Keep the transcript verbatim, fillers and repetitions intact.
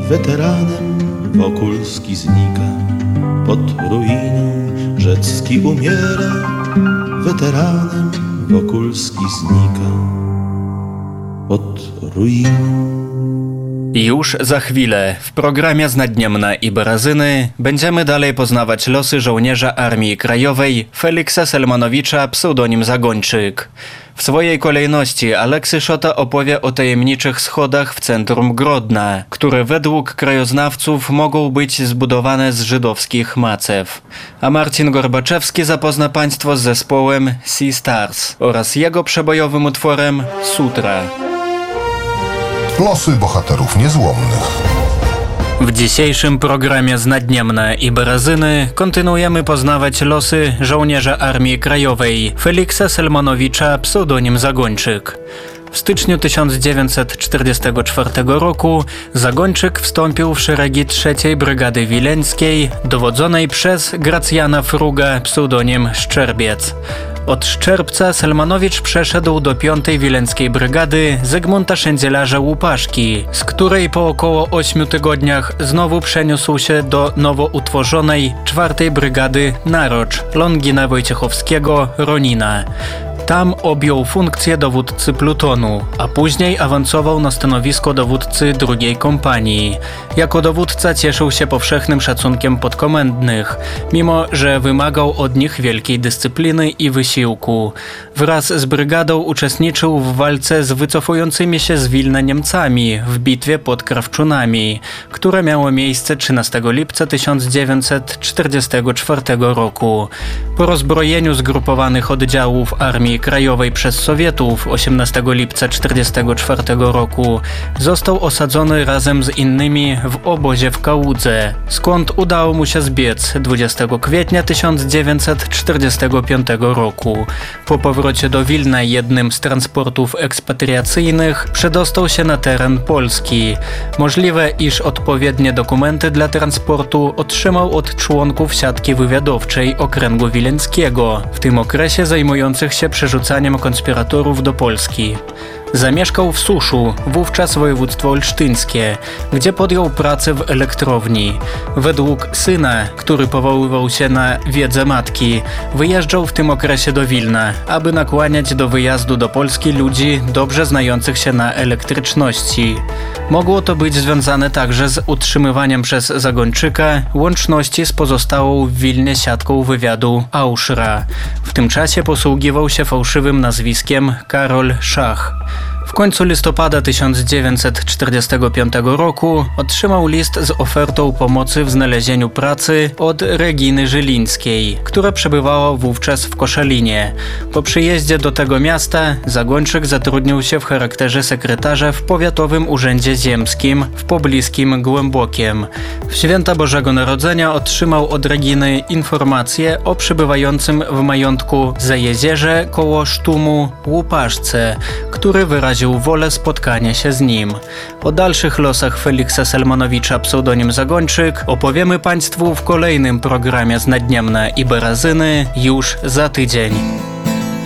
weteranem Wokulski znika. Pod ruiną Rzecki umiera, weteranem Wokulski znika. Pod ruiną. Już za chwilę w programie Znadniemna i Barazyny będziemy dalej poznawać losy żołnierza Armii Krajowej Feliksa Selmanowicza, pseudonim Zagończyk. W swojej kolejności Aleksy Szota opowie o tajemniczych schodach w centrum Grodna, które według krajoznawców mogą być zbudowane z żydowskich macew. A Marcin Gorbaczewski zapozna Państwo z zespołem Sea Stars oraz jego przebojowym utworem Sutra. Losy bohaterów niezłomnych. W dzisiejszym programie Znadniemna i Barazyny kontynuujemy poznawać losy żołnierza Armii Krajowej Feliksa Selmanowicza, pseudonim Zagończyk. W styczniu tysiąc dziewięćset czterdziestego czwartego roku Zagończyk wstąpił w szeregi trzeciej Brygady Wileńskiej, dowodzonej przez Gracjana Fruga, pseudonim Szczerbiec. Od Szczerbca Selmanowicz przeszedł do piątej Wileńskiej Brygady Zygmunta Szędzielarza Łupaszki, z której po około ośmiu tygodniach znowu przeniósł się do nowo utworzonej czwartej Brygady Narocz Longina Wojciechowskiego Ronina. Tam objął funkcję dowódcy plutonu, a później awansował na stanowisko dowódcy drugiej kompanii. Jako dowódca cieszył się powszechnym szacunkiem podkomendnych, mimo że wymagał od nich wielkiej dyscypliny i wysiłku. Wraz z brygadą uczestniczył w walce z wycofującymi się z Wilna Niemcami w bitwie pod Krawczunami, które miało miejsce trzynastego lipca tysiąc dziewięćset czterdziestego czwartego roku. Po rozbrojeniu zgrupowanych oddziałów Armii Krajowej przez Sowietów osiemnastego lipca tysiąc dziewięćset czterdziestego czwartego roku został osadzony razem z innymi w obozie w Kałudze, skąd udało mu się zbiec dwudziestego kwietnia tysiąc dziewięćset czterdziestego piątego roku. Po powrocie do Wilna jednym z transportów ekspatriacyjnych przedostał się na teren Polski. Możliwe, iż odpowiednie dokumenty dla transportu otrzymał od członków siatki wywiadowczej Okręgu Wileńskiego, w tym okresie zajmujących się przerzucaniem konspiratorów do Polski. Zamieszkał w Suszu, wówczas województwo olsztyńskie, gdzie podjął pracę w elektrowni. Według syna, który powoływał się na wiedzę matki, wyjeżdżał w tym okresie do Wilna, aby nakłaniać do wyjazdu do Polski ludzi dobrze znających się na elektryczności. Mogło to być związane także z utrzymywaniem przez Zagończyka łączności z pozostałą w Wilnie siatką wywiadu Auszra. W tym czasie posługiwał się fałszywym nazwiskiem Karol Szach. W końcu listopada tysiąc dziewięćset czterdziestego piątego roku otrzymał list z ofertą pomocy w znalezieniu pracy od Reginy Żylińskiej, która przebywała wówczas w Koszalinie. Po przyjeździe do tego miasta Zagończyk zatrudnił się w charakterze sekretarza w Powiatowym Urzędzie Ziemskim w pobliskim Głębokiem. W święta Bożego Narodzenia otrzymał od Reginy informację o przybywającym w majątku Zajezierze koło Sztumu Łupaszce, który wyraził wolę spotkania się z nim. O dalszych losach Feliksa Selmanowicza, pseudonim Zagończyk, opowiemy Państwu w kolejnym programie Znadniemna i Barazyny już za tydzień.